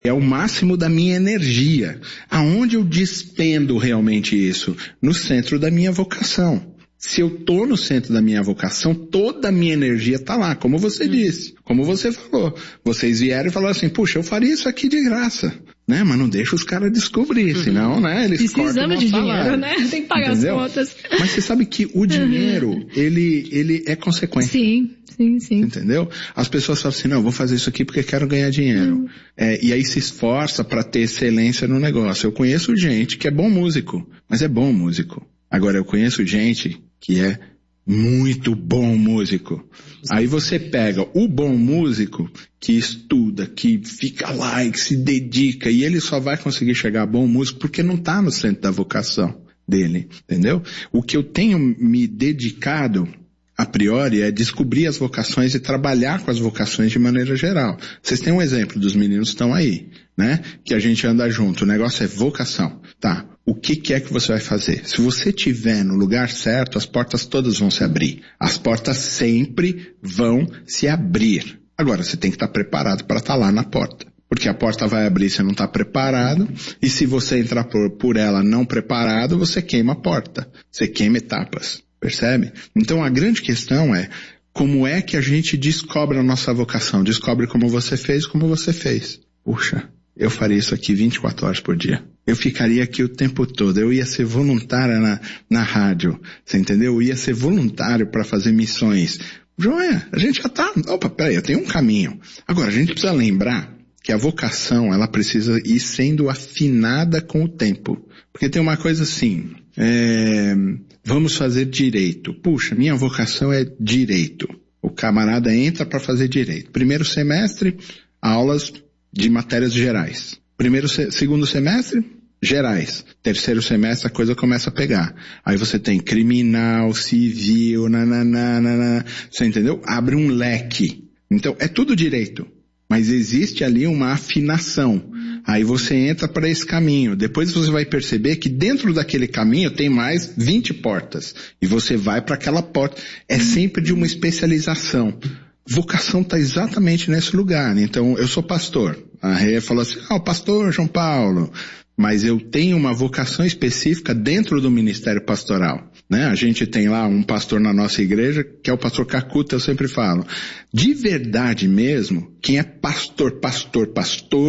É o máximo da minha energia. Aonde eu despendo realmente isso? No centro da minha vocação. Se eu tô no centro da minha vocação, toda a minha energia tá lá, como você disse, como você falou. Vocês vieram e falaram assim, puxa, eu faria isso aqui de graça, né? Mas não deixa os caras descobrir, senão, né? Eles cortam o nosso salário. Dinheiro, né? Tem que pagar as contas. Mas você sabe que o dinheiro, ele é consequência. Sim. Entendeu? As pessoas falam assim, não, eu vou fazer isso aqui porque quero ganhar dinheiro. E aí se esforça para ter excelência no negócio. Eu conheço gente que é bom músico, mas é bom músico. Agora eu conheço gente que é muito bom músico. Aí você pega o bom músico que estuda, que fica lá e que se dedica, e ele só vai conseguir chegar a bom músico porque não está no centro da vocação dele, entendeu? O que eu tenho me dedicado a priori é descobrir as vocações e trabalhar com as vocações de maneira geral. Vocês têm um exemplo dos meninos que estão aí, né? Que a gente anda junto. O negócio é vocação. Tá. O que é que você vai fazer? Se você estiver no lugar certo, as portas todas vão se abrir. As portas sempre vão se abrir. Agora, você tem que estar preparado para estar lá na porta. Porque a porta vai abrir, você não está preparado, e se você entrar por ela não preparado, você queima a porta. Você queima etapas. Percebe? Então a grande questão é, como é que a gente descobre a nossa vocação? Descobre como você fez. Puxa, eu faria isso aqui 24 horas por dia. Eu ficaria aqui o tempo todo. Eu ia ser voluntária na rádio. Você entendeu? Eu ia ser voluntário para fazer missões. Joia, a gente já tá... Opa, peraí, eu tenho um caminho. Agora, a gente precisa lembrar que a vocação, ela precisa ir sendo afinada com o tempo. Porque tem uma coisa assim... Vamos fazer direito. Puxa, minha vocação é direito. O camarada entra para fazer direito. Primeiro semestre, aulas de matérias gerais. Segundo semestre, gerais. Terceiro semestre, a coisa começa a pegar. Aí você tem criminal, civil, você entendeu? Abre um leque. Então, é tudo direito. Mas existe ali uma afinação. Aí você entra para esse caminho. Depois você vai perceber que dentro daquele caminho tem mais 20 portas. E você vai para aquela porta. É sempre de uma especialização. Vocação está exatamente nesse lugar. Então, eu sou pastor. A Rê falou assim, o pastor João Paulo. Mas eu tenho uma vocação específica dentro do ministério pastoral, né? A gente tem lá um pastor na nossa igreja, que é o pastor Cacuta, eu sempre falo. De verdade mesmo, quem é pastor